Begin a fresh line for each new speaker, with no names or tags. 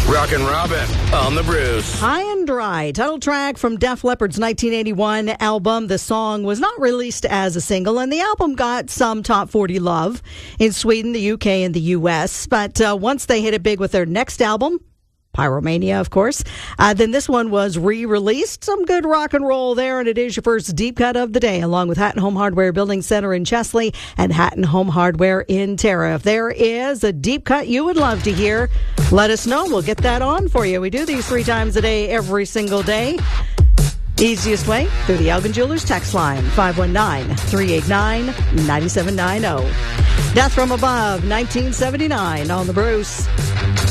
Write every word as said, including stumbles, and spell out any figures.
Rockin' Robin on the Bruce.
High and Dry, title track from Def Leppard's nineteen eighty-one album. The song was not released as a single, and the album got some top forty love in Sweden, the U K, and the U S. But uh, once they hit it big with their next album, Pyromania, of course, uh, then this one was re-released. Some good rock and roll there, and it is your first deep cut of the day, along with Hatton Home Hardware Building Center in Chesley and Hatton Home Hardware in Tara. If there is a deep cut you would love to hear, let us know. We'll get that on for you. We do these three times a day, every single day. Easiest way, through the Elgin Jewelers text line, five one nine, three eight nine, nine seven nine zero. Death from Above, nineteen seventy-nine on the Bruce.